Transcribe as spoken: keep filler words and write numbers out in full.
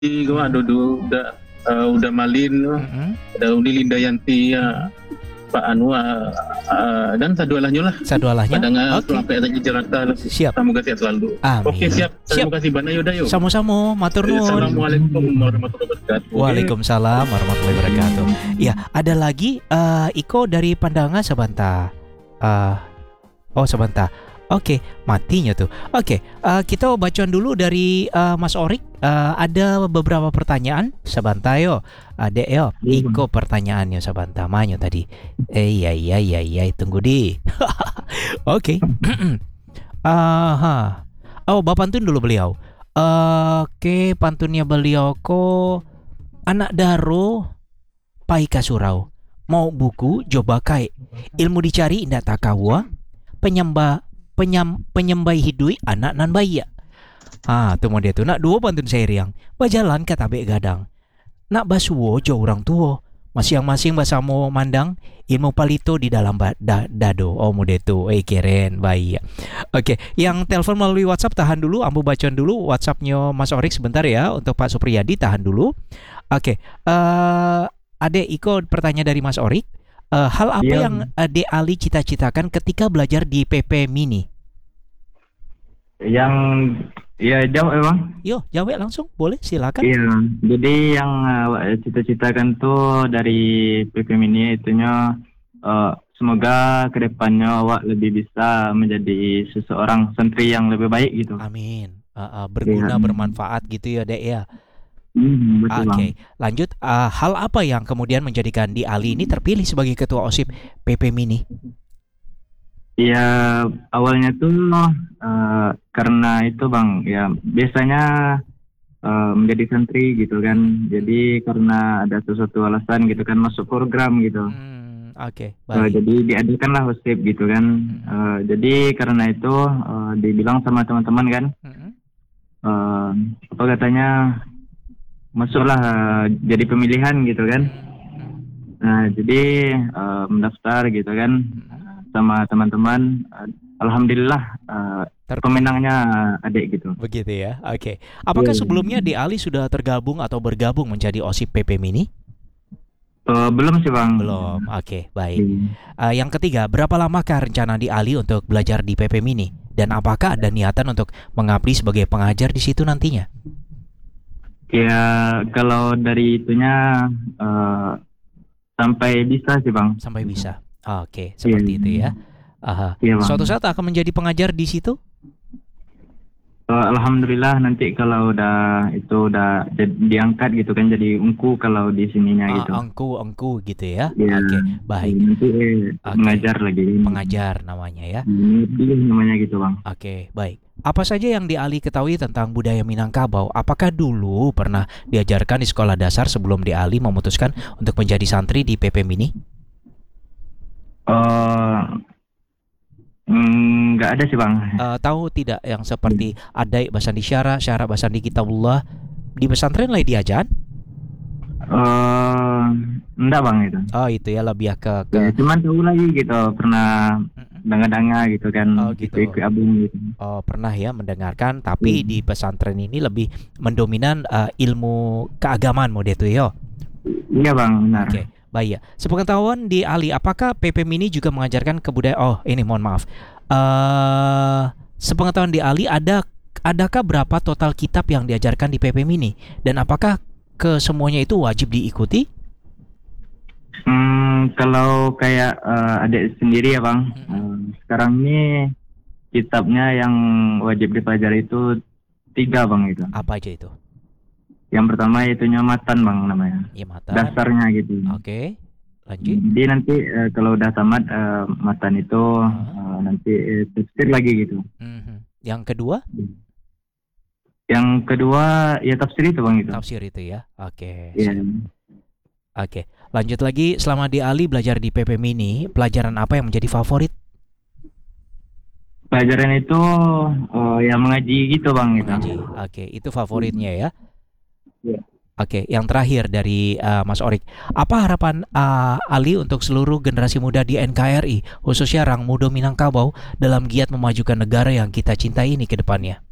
Gua Dodo udah uh, udah Malin, Mm-hmm. ada Uni Lindayanti ya, Pak Anu uh, uh, dan sadualahnya lah. Sadualahnya. Padahal Oke. sampai aja Jakarta. Siap. Semoga sehat selalu. Amin. Oke, siap. Siap. Terima kasih banyak Yuda yuk. Sama-sama, matur nuwun. Assalamualaikum warahmatullahi wabarakatuh. Waalaikumsalam warahmatullahi wabarakatuh. Ya, ada lagi uh, Iko dari Pandangan sebentar. Uh, oh sebentar. Oke, matinya tuh. Oke, uh, kita bacaan dulu dari uh, Mas Orik. Uh, ada beberapa pertanyaan. Sebentar yo. Adek yo. Iko pertanyaannya sebentar. Manyo tadi. Eh iya iya iya iya. Tunggu di. Oke. Aha. Oh, bapak pantun dulu beliau. Uh, Oke, pantunnya beliau ko anak daro pai kasurau. Mau buku coba kai. Ilmu dicari indah takawa. Penyembah Penyam, penyembai hidui anak nan bayi. Ah, tuh mau dia tuh nak dua pantun seriang. Bajalan kata be gadang. Nak basuwo jo orang tua. Masing-masing basamo mandang ilmu palito di dalam ba- da- dado. Oh muda tuh, eh keren bayi. Oke, yang telepon melalui WhatsApp tahan dulu. Ambu bacaan dulu WhatsAppnya Mas Orik sebentar ya. Untuk Pak Supriyadi tahan dulu. Oke, uh, Adek Iko pertanyaan dari Mas Orik. Uh, hal apa Iya. yang Adek Ali cita-citakan ketika belajar di P P Mini? Yang ya jawab emang. Yo, jawab langsung, boleh silakan. Iya. Jadi yang uh, cita-citakan tuh dari P P Mini itunya uh, semoga kedepannya awak lebih bisa menjadi seseorang santri yang lebih baik gitu. Amin. Uh, uh, berguna, Iya. bermanfaat gitu ya, Dek ya. Hmm, betul Oke, Bang. lanjut. Uh, hal apa yang kemudian menjadikan Di Ali ini terpilih sebagai ketua OSIP P P Mini? Ya awalnya tuh uh, karena itu Bang, ya biasanya uh, menjadi santri gitu kan. Jadi karena ada sesuatu alasan gitu kan masuk program gitu. Hmm, Oke, Uh, baik. jadi diadakanlah hosip gitu kan. Uh, jadi karena itu uh, dibilang sama teman-teman kan, Mm-mm. uh, apa katanya masuklah uh, jadi pemilihan gitu kan. Nah jadi uh, mendaftar gitu kan sama teman-teman. Uh, Alhamdulillah uh, Ter- pemenangnya adik gitu. Begitu ya. Oke. Apakah Iya. sebelumnya Di Ali sudah tergabung atau bergabung menjadi OSIP P P Mini? Uh, belum sih Bang. Belum. Oke, baik. Hmm. Uh, yang ketiga, berapa lamakah rencana Di Ali untuk belajar di P P Mini? Dan apakah ada niatan untuk mengabdi sebagai pengajar di situ nantinya? Ya kalau dari itunya uh, sampai bisa sih Bang. Sampai bisa. Oke, seperti Iya. itu ya. Aha. Iya Bang. Suatu saat akan menjadi pengajar di situ? Uh, Alhamdulillah nanti kalau udah itu udah jadi, diangkat gitu kan jadi ungku kalau di sininya Ah, gitu. engku-engku gitu ya. Iya. Oke, baik. Nanti eh, Oke. mengajar lagi. Pengajar namanya ya. Ini namanya gitu Bang. Oke, baik. Apa saja yang Di Ali ketahui tentang budaya Minangkabau? Apakah dulu pernah diajarkan di sekolah dasar sebelum Di Ali memutuskan untuk menjadi santri di P P Mini? Uh, mm, nggak ada sih Bang. Eh, tahu tidak yang seperti adai basandi syara, syara basandi kitabullah di pesantren lah diajar? Uh, enggak Bang itu. Oh itu ya lebih ke ke. Ya, cuman tahu lagi gitu pernah dengar-dengar gitu kan. Oh, gitu. Ikut abang gitu. Oh, pernah ya mendengarkan, tapi Hmm. di pesantren ini lebih mendominan eh, ilmu keagamaan mode itu yo. Iya Bang, benar. Oke, baik ya. Sepengetahuan Di Ali, apakah P P Mini juga mengajarkan kebudayaan? Oh, ini mohon maaf. Eh, sepengetahuan Di Ali, ada adakah berapa total kitab yang diajarkan di P P Mini? Dan apakah ke semuanya itu wajib diikuti? Hmm, kalau kayak uh, adik sendiri ya Bang, Mm-mm. uh, sekarang ini kitabnya yang wajib dipelajari itu tiga Bang itu. Apa aja itu? Yang pertama itunya matan Bang namanya, Ya mata. dasarnya gitu. Oke, lanjut. Jadi nanti uh, kalau udah tamat uh, matan itu uh, nanti uh, tafsir lagi gitu. Mhm. Yang kedua, Yang kedua ya tafsir itu Bang itu. tafsir itu ya. Oke, Iya. siap. Oke, lanjut lagi. Selama Di Ali belajar di P P Mini, pelajaran apa yang menjadi favorit? Pelajaran itu uh, ya mengaji gitu Bang gitu. Mengaji. Oke, itu favoritnya ya. Iya. Oke, yang terakhir dari uh, Mas Orik, apa harapan uh, Ali untuk seluruh generasi muda di N K R I, khususnya Rang Muda Minangkabau, dalam giat memajukan negara yang kita cintai ini ke depannya?